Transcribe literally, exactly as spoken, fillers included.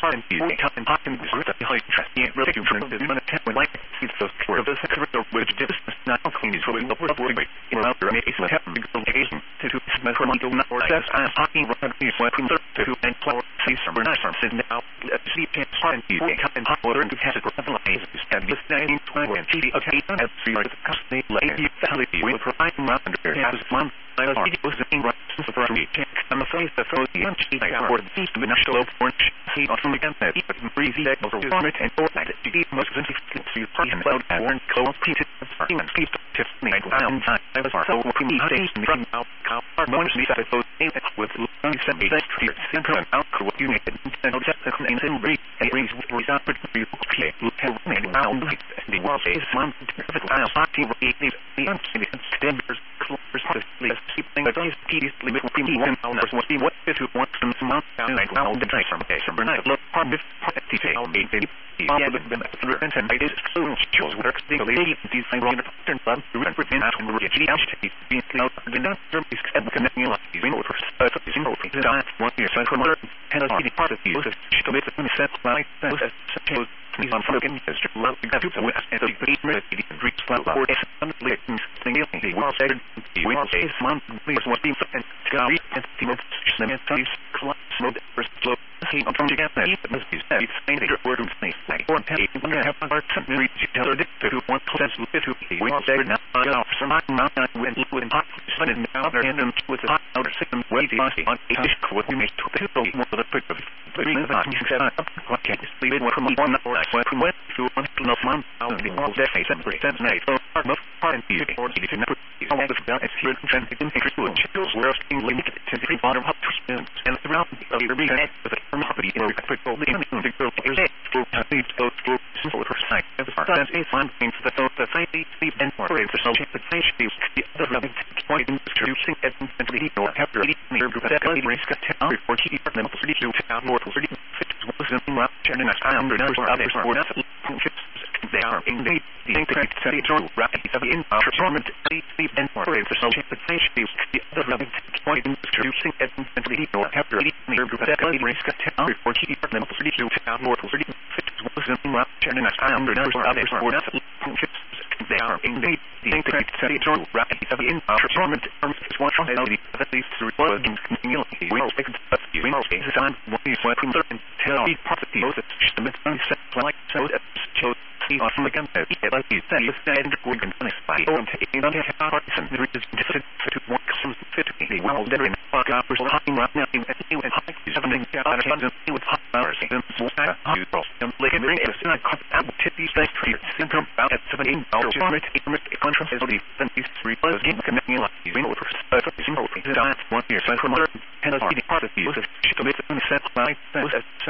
part and you cut and talk and sort of like trusting it really from the minute when like see those for the secret which just not clean is really over the way in outer amazing happen to occasion to to smell from the not or that's I'm talking about these what from to and flower see some nice from sitting now see can find you cut and hot water and has a realize and this name twenty and see okay and see the custody lady family will provide around there has one I was in right for me I'm afraid that for the empty I got word seems to be national orange see on from against that even breezy that was on it and all that to be most significant to and cloud and close pieces of and speed to me I found I was so for me days from out car one me that those with seven days here center and out what you need and just the name in breeze and breeze was up to be okay look at me now the world is one perfect I am talking the the standards close keeping the days peacefully with me one hour what be what if you want some month down like now the time from day from night look part of part detail made the yeah but then and I did so shows work the lady these things on the pattern but to represent out and the G H T being out the not term is connecting like you know for so single thing that one year so from and the part of you is to make the set like that so please on fucking just love to have to west and the great the great slow or something single the world said the world is month please what being and Gary and the most cemeteries class mode first slow see on from together it must be said it's saying the word of snake like one pay when you have part something reach tell her to one sense with to the world said now off some amount when it would hot sun in the other hand and with the hot outer system way the on a dish what we make to people more of the pick of bring the hot you said up what can you leave it from one or I went from west to one to no month out the world that makes sense that's nice so most part and the or the never all the bell is here and it didn't interest you chills were being limited to the bottom up to spin and throughout the river with a firm property in a quick old the girl is a full need to go through simple for sight as far as a fun thing for the the safety sleep and more for so the safety the other loving point in introducing and simply or after the near group that the risk of town for key department for the town more for thirty was in rough turning us down under numbers or others or nothing they are in the increase to the joint rapid of the in performance sleep and more for so the safety the other loving point in introducing and simply or after the near group that the risk of town for key department for the town more for thirty was in rough turning us down under numbers or others or nothing they are in the increase to the joint rapid of the in performance is one from the at least through working continually we will take the we will take the time what is what from certain tell the property of the set like so that shows see on the gun that like you say is that we can finish by on taking on the partisan there is different to what comes fit to be well there in five hours talking right now in you and high something out of hands and with hot hours and so I you and like bring it is not out to these days for syndrome about at seventeen dollars for it it contrast is the these three plus game connecting like you know for single thing that one year so from other and the part of you is to make the set like that